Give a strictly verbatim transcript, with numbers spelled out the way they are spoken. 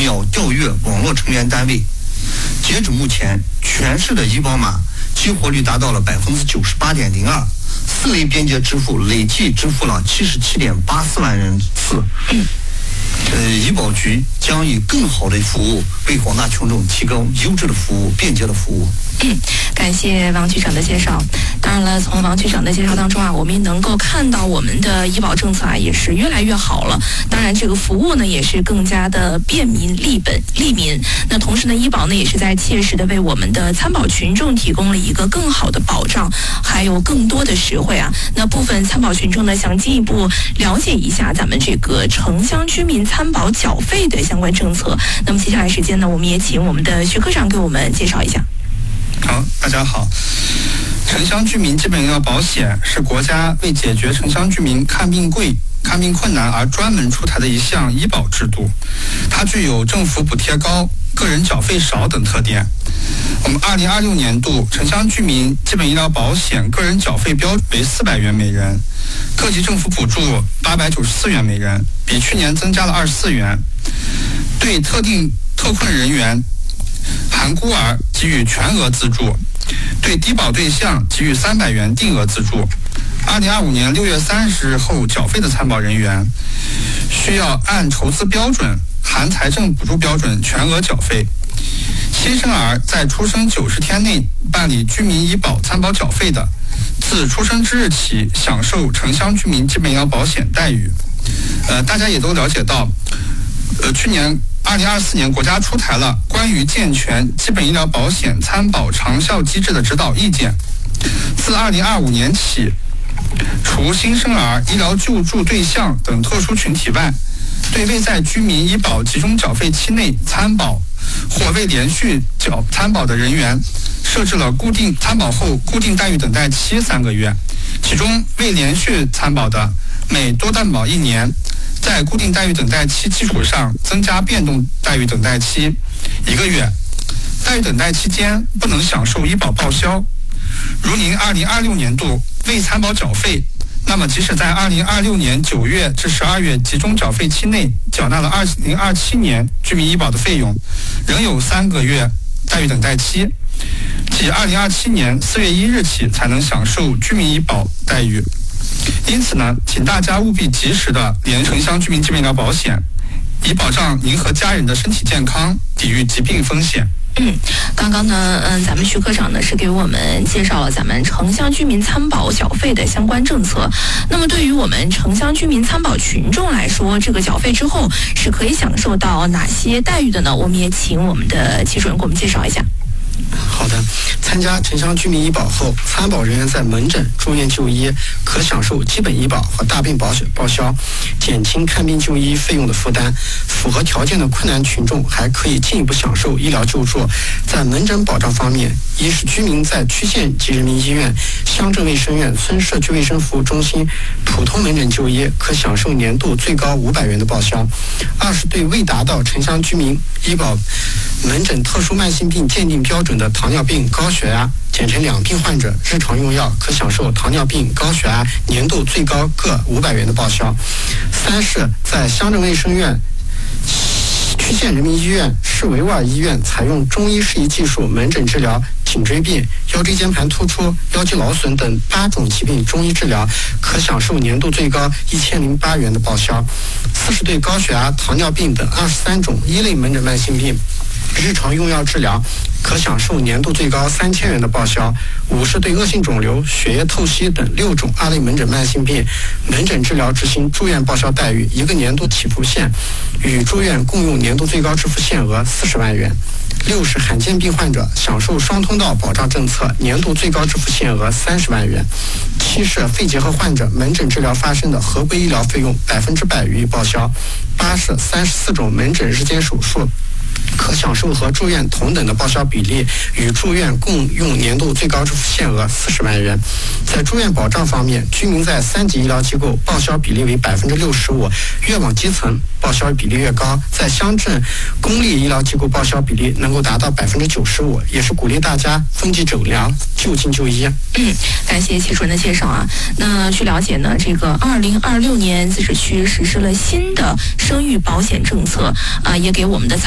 秒调阅网络成员单位。截止目前，全市的医保码激活率达到了百分之九十八点零二，四类边界支付累计支付了七十七点八四万人次。呃，医保局将以更好的服务为广大群众提供优质的服务、便捷的服务。 嗯，感谢王局长的介绍。当然了，从王局长的介绍当中啊，我们也能够看到我们的医保政策啊也是越来越好了。当然，这个服务呢也是更加的便民、利本、利民。那同时呢，医保呢也是在切实的为我们的参保群众提供了一个更好的保障，还有更多的实惠啊。那部分参保群众呢想进一步了解一下咱们这个城乡居民参保缴费的相关政策，那么接下来时间呢，我们也请我们的徐科长给我们介绍一下。 好，大家好。城乡居民基本医疗保险是国家为解决城乡居民看病贵、看病困难而专门出台的一项医保制度，它具有政府补贴高、个人缴费少等特点。我们二零二六年度城乡居民基本医疗保险个人缴费标准为四百元每人，各级政府补助八百九十四元每人，比去年增加了二十四元。对特定特困人员含孤儿给予全额资助，对低保对象给予三百元定额资助。二零二五年六月三十日后缴费的参保人员，需要按筹资标准含财政补助标准全额缴费。新生儿在出生九十天内办理居民医保参保缴费的，自出生之日起享受城乡居民基本医疗保险待遇。呃，大家也都了解到，呃，去年二零二四年国家出台了关于健全基本医疗保险参保长效机制的指导意见。自二零二五年起，除新生儿、医疗救助对象等特殊群体外，对未在居民医保集中缴费期内参保或未连续缴参保的人员，设置了固定参保后固定待遇等待期三个月，其中未连续参保的每多担保一年，在固定待遇等待期基础上增加变动待遇等待期一个月，待遇等待期间不能享受医保报销。如您二零二六年度未参保缴费，那么即使在二零二六年九月至十二月集中缴费期内缴纳了二零二七年居民医保的费用，仍有三个月待遇等待期，即二零二七年四月一日起才能享受居民医保待遇。因此呢，请大家务必及时的连城乡居民基本医疗保险，以保障您和家人的身体健康，抵御疾病风险。 嗯，刚刚呢，嗯，咱们徐科长呢是给我们介绍了咱们城乡居民参保缴费的相关政策。那么对于我们城乡居民参保群众来说，这个缴费之后是可以享受到哪些待遇的呢？我们也请我们的技术人给我们介绍一下。 好的，参加城乡居民医保后，参保人员在门诊、住院就医可享受基本医保和大病保报销，减轻看病就医费用的负担。符合条件的困难群众还可以进一步享受医疗救助。在门诊保障方面，一是居民在区县级人民医院、乡镇卫生院、村社区卫生服务中心普通门诊就医，可享受年度最高五百元的报销；二是对未达到城乡居民医保门诊特殊慢性病鉴定标准的糖尿病、高血压简称两病患者，日常用药可享受糖尿病、高血压年度最高各五百元的报销；三是在乡镇卫生院、区县人民医院、市维吾尔医院采用中医适宜技术门诊治疗颈椎病、腰椎间盘突出、腰肌劳损等八种疾病中医治疗，可享受年度最高一千零八元的报销。四是对高血压、糖尿病等二十三种一类门诊慢性病日常用药治疗，可享受年度最高三千元的报销。五是对恶性肿瘤、血液透析等六种二类门诊慢性病门诊治疗执行住院报销待遇，一个年度起步线与住院共用年度最高支付限额四十万元。六是罕见病患者享受双通道保障政策，年度最高支付限额三十万元。七是肺结核患者门诊治疗发生的合规医疗费用百分之百予以报销。八是三十四种门诊日间手术可享受和住院同等的报销比例，与住院共用年度最高支付限额四十万元。在住院保障方面，居民在三级医疗机构报销比例为百分之六十五，越往基层报销比例越高。在乡镇公立医疗机构报销比例能够达到百分之九十五，也是鼓励大家分级诊疗、就近就医。 嗯，感谢齐主任的介绍啊。那据了解呢，这个二零二六年自治区实施了新的生育保险政策啊，也给我们的